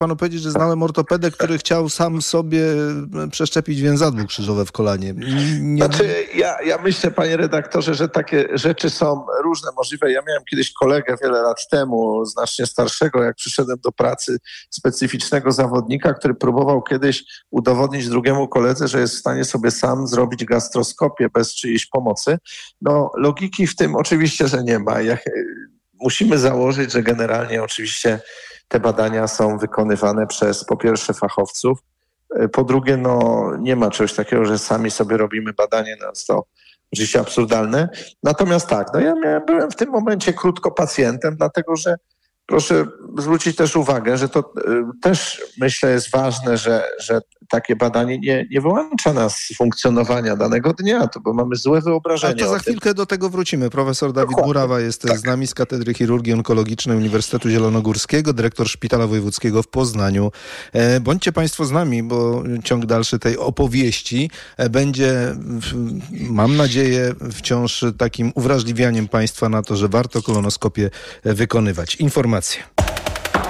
panu powiedzieć, że znałem ortopedę, który chciał sam sobie przeszczepić więzadło krzyżowe w kolanie. Znaczy, ja myślę, panie redaktorze, że takie rzeczy są różne możliwe. Ja miałem kiedyś kolegę wiele lat temu, znacznie starszego, jak przyszedłem do pracy, specyficznego zawodnika, który próbował kiedyś udowodnić drugiemu koledze, że jest w stanie sobie sam zrobić gastroskopię bez czyjejś pomocy. No, logiki w tym oczywiście, że nie ma. Musimy założyć, że generalnie oczywiście te badania są wykonywane przez, po pierwsze, fachowców, po drugie, no nie ma czegoś takiego, że sami sobie robimy badanie, no jest to oczywiście absurdalne. Natomiast tak, no byłem w tym momencie krótko pacjentem, dlatego że proszę zwrócić też uwagę, że to też myślę jest ważne, że takie badanie nie wyłącza nas z funkcjonowania danego dnia, bo mamy złe wyobrażenie. A to za chwilkę do tego wrócimy. Profesor Dawid Burawa jest z nami z Katedry Chirurgii Onkologicznej Uniwersytetu Zielonogórskiego, dyrektor Szpitala Wojewódzkiego w Poznaniu. Bądźcie państwo z nami, bo ciąg dalszy tej opowieści będzie, mam nadzieję, wciąż takim uwrażliwianiem państwa na to, że warto kolonoskopię wykonywać. Informacje.